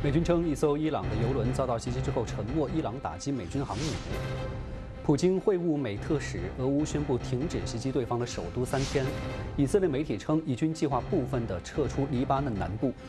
美军称，一艘伊朗的油轮遭到袭击之后沉没，伊朗打击美军航母。普京会晤美特使，俄乌宣布停止袭击对方的首都3天。以色列媒体称，以军计划部分的撤出黎巴嫩南部。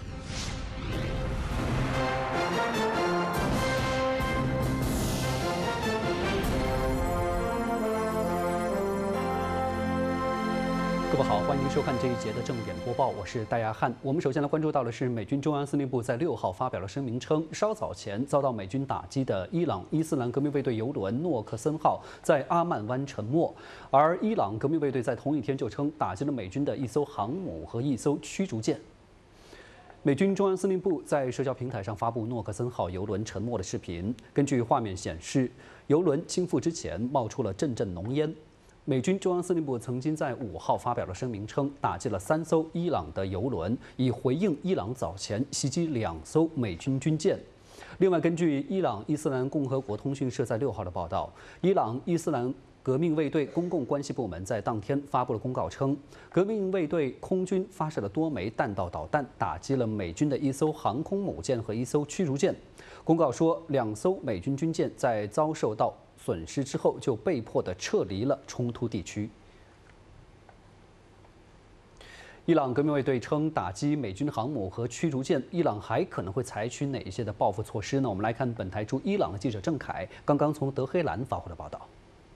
各位好，欢迎收看这一节的正点播报，我是戴亚汉。我们首先来关注到的是，美军中央司令部在6号发表了声明称，稍早前遭到美军打击的伊朗伊斯兰革命卫队油轮诺克森号在阿曼湾沉没，而伊朗革命卫队在同一天就称打击了美军的一艘航母和一艘驱逐舰。美军中央司令部在社交平台上发布诺克森号油轮沉没的视频，根据画面显示，油轮倾覆之前冒出了阵阵浓烟。美军中央司令部曾经在5号发表了声明称，打击了3艘伊朗的油轮，以回应伊朗早前袭击2艘美军军舰。另外，根据伊朗伊斯兰共和国通讯社在6号的报道，伊朗伊斯兰革命卫队公共关系部门在当天发布了公告称，革命卫队空军发射了多枚弹道导弹，打击了美军的一艘航空母舰和一艘驱逐舰。公告说，2艘美军军舰在遭受到损失之后，就被迫地撤离了冲突地区。伊朗革命卫队称打击美军航母和驱逐舰，伊朗还可能会采取哪一些的报复措施呢？我们来看本台驻伊朗的记者郑凯刚刚从德黑兰发回的报道。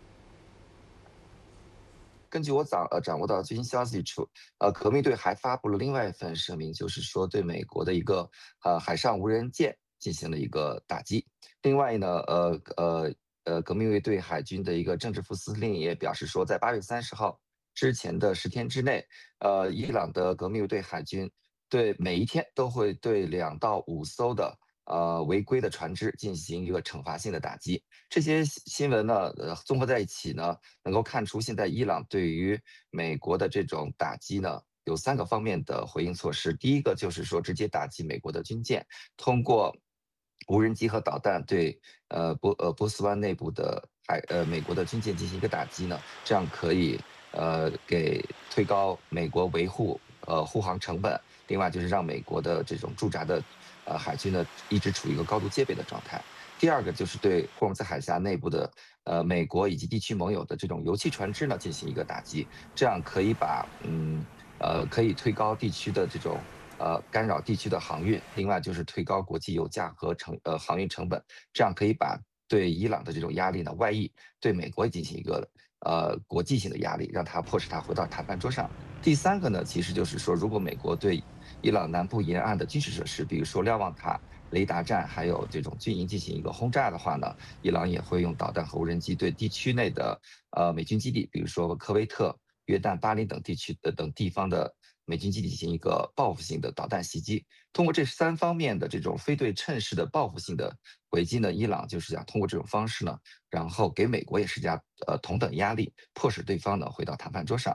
根据我掌握到的最新消息，革命队还发布了另外一份声明，就是说对美国的一个海上无人舰进行了一个打击。另外呢，革命卫队海军的一个政治副司令也表示说，在8月30号之前的10天之内，伊朗的革命卫队海军对每一天都会对2到5艘的违规的船只进行一个惩罚性的打击。这些新闻呢，综合在一起呢，能够看出现在伊朗对于美国的这种打击呢，有3个方面的回应措施。第一个就是说，直接打击美国的军舰，通过无人机和导弹对波斯湾内部的美国的军舰进行一个打击呢，这样可以给推高美国维护护航成本。另外就是让美国的这种驻扎的海军呢一直处于一个高度戒备的状态。第二个就是对霍尔木兹海峡内部的美国以及地区盟友的这种油气船只呢进行一个打击，这样可以可以推高地区的这种干扰地区的航运。另外就是推高国际油价和航运成本，这样可以把对伊朗的这种压力呢外溢，对美国进行一个国际性的压力，让它迫使它回到谈判桌上。第3个呢，其实就是说，如果美国对伊朗南部沿岸的军事设施，比如说瞭望塔、雷达站，还有这种军营进行一个轰炸的话呢，伊朗也会用导弹和无人机对地区内的美军基地，比如说科威特、约旦、巴林等地方的美军基地进行一个报复性的导弹袭击。通过这3方面的这种非对称式的报复性的回击呢，伊朗就是想通过这种方式呢，然后给美国也施加同等压力，迫使对方呢回到谈判桌上。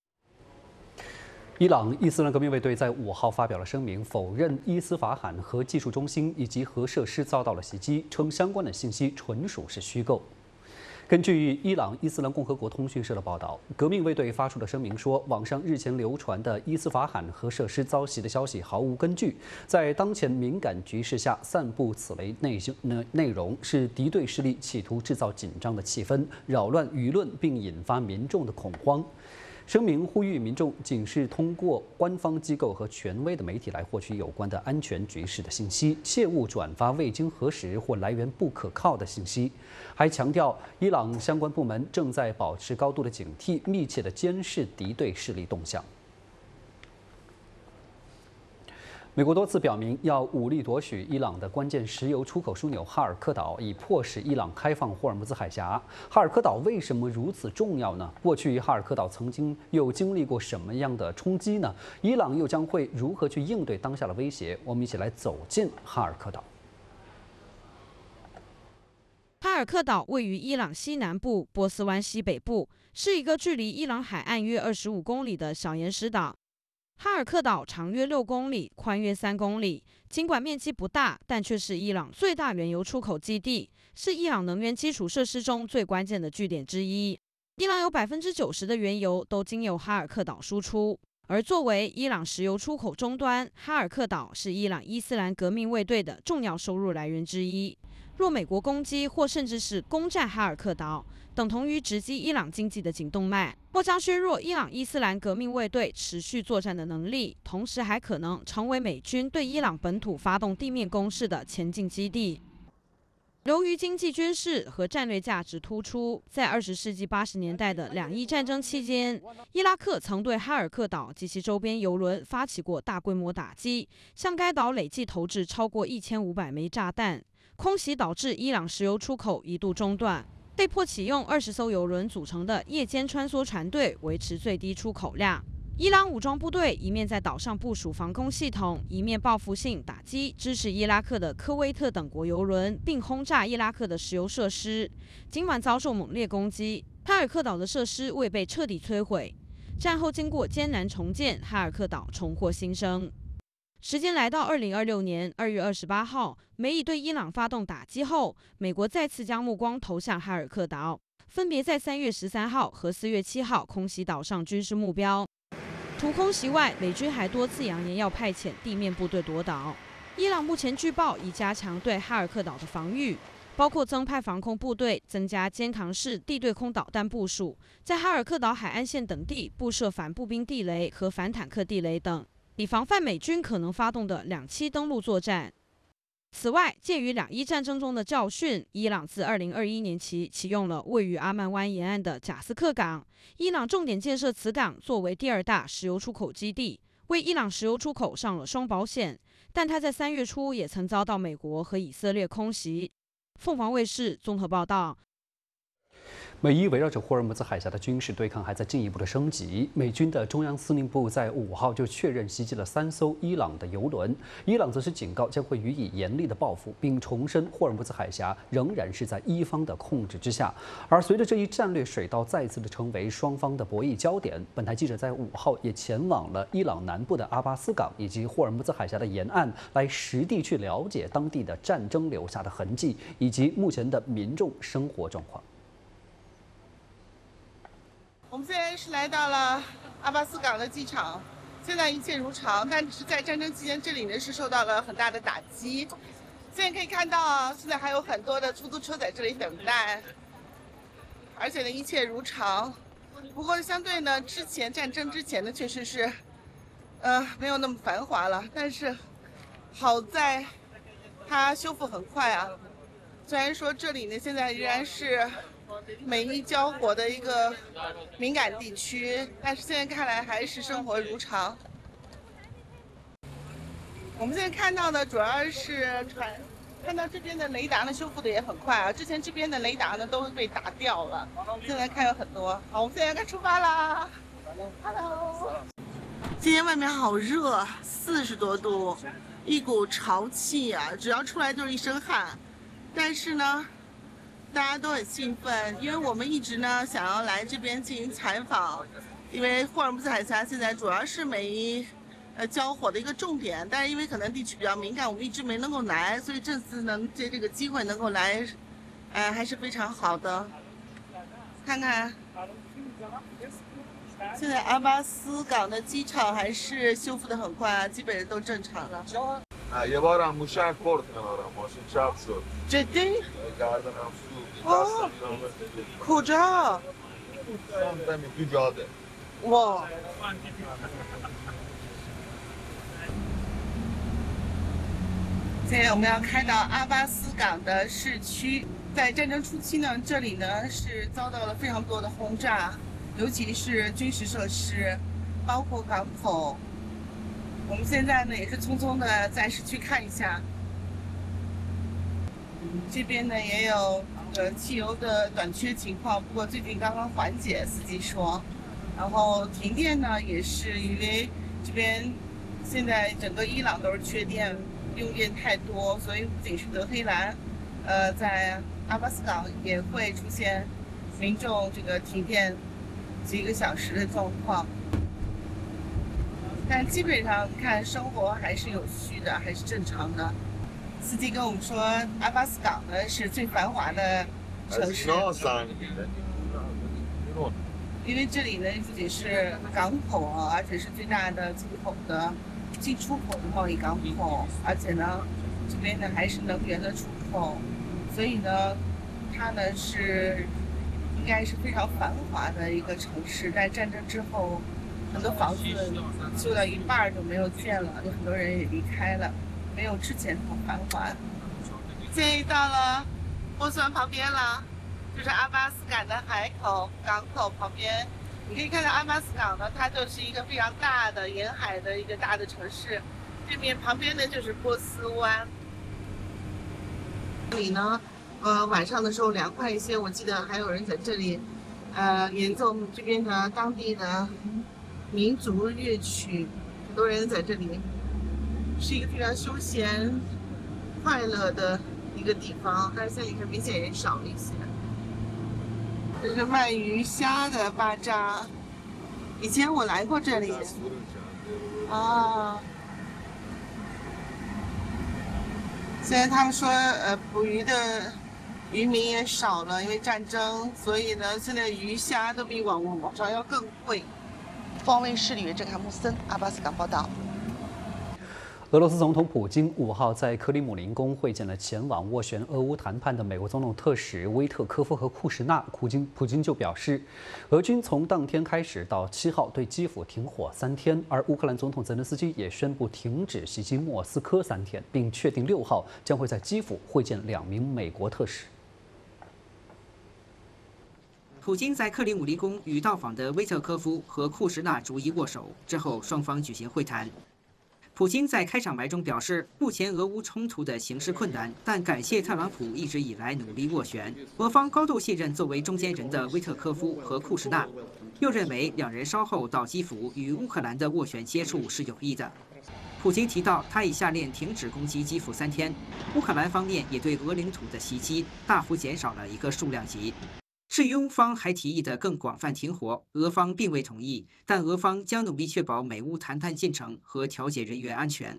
伊朗伊斯兰革命卫队在5号发表了声明，否认伊斯法罕核技术中心以及核设施遭到了袭击，称相关的信息纯属是虚构。根据伊朗伊斯兰共和国通讯社的报道，革命卫队发出的声明说，网上日前流传的伊斯法罕核设施遭袭的消息毫无根据，在当前敏感局势下散布此类内容，是敌对势力企图制造紧张的气氛，扰乱舆论，并引发民众的恐慌。声明呼吁民众仅是通过官方机构和权威的媒体来获取有关的安全局势的信息，切勿转发未经核实或来源不可靠的信息。还强调，伊朗相关部门正在保持高度的警惕，密切地监视敌对势力动向。美国多次表明要武力夺取伊朗的关键石油出口枢纽哈尔科岛，以迫使伊朗开放霍尔木兹海峡。哈尔科岛为什么如此重要呢？过去哈尔科岛曾经又经历过什么样的冲击呢？伊朗又将会如何去应对当下的威胁？我们一起来走进哈尔科岛。 哈尔科岛位于伊朗西南部、波斯湾西北部，是一个距离伊朗海岸约25公里的小岩石岛。哈尔科岛长约6公里，宽约3公里。尽管面积不大，但却是伊朗最大原油出口基地，是伊朗能源基础设施中最关键的据点之一。伊朗有90%的原油都经由哈尔科岛输出。 而作为伊朗石油出口终端，哈尔克岛是伊朗伊斯兰革命卫队的重要收入来源之一。若美国攻击或甚至是攻占哈尔克岛，等同于直击伊朗经济的颈动脉，或将削弱伊朗伊斯兰革命卫队持续作战的能力，同时还可能成为美军对伊朗本土发动地面攻势的前进基地。由于经济、军事和战略价值突出，在20世纪80年代的两伊战争期间，伊拉克曾对哈尔克岛及其周边油轮发起过大规模打击，向该岛累计投掷超过1500枚炸弹，空袭导致伊朗石油出口一度中断，被迫启用20艘油轮组成的夜间穿梭船队维持最低出口量。伊朗武装部队一面在岛上部署防空系统，一面报复性打击支持伊拉克的科威特等国油轮，并轰炸伊拉克的石油设施。尽管遭受猛烈攻击，哈尔克岛的设施未被彻底摧毁。战后经过艰难重建，哈尔克岛重获新生。时间来到2026年2月28号，美以对伊朗发动打击后，美国再次将目光投向哈尔克岛，分别在3月13号和4月7号空袭岛上军事目标。除空袭外，美军还多次扬言要派遣地面部队夺岛。伊朗目前据报已加强对哈尔克岛的防御，包括增派防空部队、增加肩扛式地对空导弹部署，在哈尔克岛海岸线等地布设反步兵地雷和反坦克地雷等，以防范美军可能发动的两栖登陆作战。此外，鉴于两伊战争中的教训，伊朗自2021年起启用了位于阿曼湾沿岸的贾斯克港。伊朗重点建设此港作为第2大石油出口基地，为伊朗石油出口上了双保险。但它在3月初也曾遭到美国和以色列空袭。凤凰卫视综合报道。 美伊围绕着霍尔木兹海峡的军事对抗还在进一步的升级。美军的中央司令部在5号就确认袭击了3艘伊朗的油轮，伊朗则是警告将会予以严厉的报复，并重申霍尔木兹海峡仍然是在伊方的控制之下。而随着这一战略水道再次的成为双方的博弈焦点，本台记者在5号也前往了伊朗南部的阿巴斯港以及霍尔木兹海峡的沿岸，来实地去了解当地的战争留下的痕迹以及目前的民众生活状况。 我们现在是来到了阿巴斯港的机场，现在一切如常，但是在战争期间，这里呢是受到了很大的打击。现在可以看到，现在还有很多的出租车在这里等待，而且呢一切如常。不过相对呢，战争之前呢确实是，没有那么繁华了。但是好在它修复很快啊。虽然说这里呢现在仍然是美伊交火的一个敏感地区，但是现在看来还是生活如常。我们现在看到的主要是看到这边的雷达呢修复的也很快啊，之前这边的雷达呢都被打掉了，现在看有很多。好，我们现在该出发啦 ！Hello， 今天外面好热，40多度，一股潮气啊，只要出来就是一身汗。但是呢，大家都很兴奋，因为我们一直呢想要来这边进行采访，因为霍尔木兹海峡现在主要是美伊交火的一个重点，但是因为可能地区比较敏感，我们一直没能够来，所以这次能借这个机会能够来，还是非常好的。看看，现在阿巴斯港的机场还是修复的很快啊，基本都正常了。 یه بارم موشک خورد کنارم ماشین چپ شد جدی؟ گردنم آه کجا؟ همین تو جاده 哇！现在我们要开到阿巴斯港的市区。在战争初期呢，这里呢是遭到了非常多的轰炸，尤其是军事设施，包括港口。我们现在呢也是匆匆的在市区看一下，这边呢也有汽油的短缺情况，不过最近刚刚缓解，司机说。然后停电呢也是因为这边现在整个伊朗都是缺电，用电太多，所以不仅是德黑兰，在阿巴斯港也会出现民众这个停电几个小时的状况。但基本上看生活还是有序的，还是正常的。司机跟我们说，阿巴斯港呢是最繁华的城市。 因为这里呢不仅是港口啊，而且是最大的进出口的贸易港口，而且呢，这边呢还是能源的出口，所以呢，它呢应该是非常繁华的一个城市。在战争之后，很多房子修到一半就没有建了，有很多人也离开了，没有之前那么繁华。现在到了波斯湾旁边了，就是阿巴斯港的港口旁边。你可以看到阿巴斯港呢，它就是一个非常大的沿海的一个大的城市，对面旁边呢就是波斯湾。这里呢，晚上的时候凉快一些，我记得还有人在这里，演奏这边的当地的民族乐曲，很多人在这里，是一个非常休闲、快乐的一个地方。但是现在你看，明显人少了一些。这是卖鱼虾的巴扎，以前我来过这里。啊，现在他们说，捕鱼的渔民也少了，因为战争，所以呢，现在鱼虾都比网上要更贵。方卫视里约郑卡穆森，阿巴斯港报道。 俄罗斯总统普京5号在克里姆林宫会见了前往斡旋俄乌谈判的美国总统特使威特科夫和库什纳。普京就表示，俄军从当天开始到7号对基辅停火3天，而乌克兰总统泽连斯基也宣布停止袭击莫斯科3天，并确定6号将会在基辅会见2名美国特使。 普京在克里姆林宫与到访的威特科夫和库什纳逐一握手，之后双方举行会谈。普京在开场白中表示，目前俄乌冲突的形势困难，但感谢特朗普一直以来努力斡旋。俄方高度信任作为中间人的威特科夫和库什纳，又认为两人稍后到基辅与乌克兰的斡旋接触是有益的。普京提到，他已下令停止攻击基辅3天，乌克兰方面也对俄领土的袭击大幅减少了一个数量级。至于乌方还提议的更广泛停火，俄方并未同意，但俄方将努力确保美乌谈判进程和调解人员安全。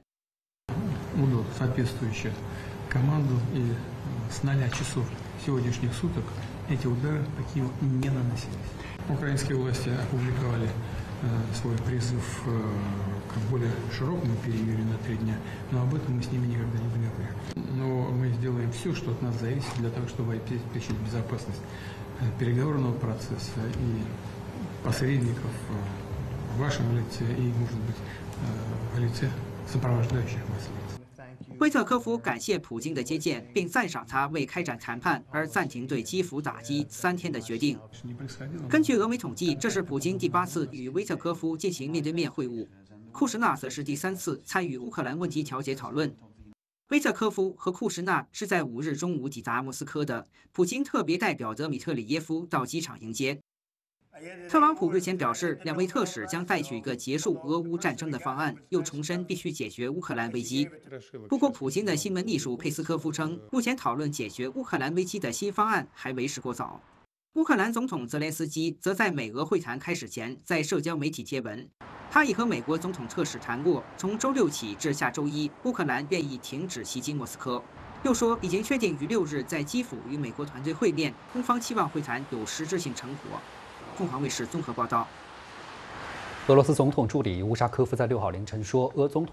Команду и с 0 часов сегодняшних суток эти удары по Киеву не наносились. Украинские власти опубликовали свой призыв к более широкому перемирию на 3 дня, но об этом мы с ними никогда не договаривали. Но мы сделаем все, что от нас зависит, для того, чтобы обеспечить безопасность переговорного процесса и посредников в вашем лице и, может быть, в лице сопровождающих вас лиц. 威特科夫感谢普京的接见，并赞赏他为开展谈判而暂停对基辅打击3天的决定。根据俄媒统计，这是普京第8次与威特科夫进行面对面会晤，库什纳则是第3次参与乌克兰问题调解讨论。威特科夫和库什纳是在5日中午抵达莫斯科的，普京特别代表德米特里耶夫到机场迎接。特朗普日前表示，两位特使将带去一个结束俄乌战争的方案，又重申必须解决乌克兰危机。不过，普京的新闻秘书佩斯科夫称，目前讨论解决乌克兰危机的新方案还为时过早。乌克兰总统泽连斯基则在美俄会谈开始前，在社交媒体贴文，他已和美国总统特使谈过，从周6起至下周1，乌克兰愿意停止袭击莫斯科。又说已经确定于6日在基辅与美国团队会面，中方期望会谈有实质性成果。凤凰卫视综合报道。 俄罗斯总统助理乌沙科夫在6号凌晨说，俄总统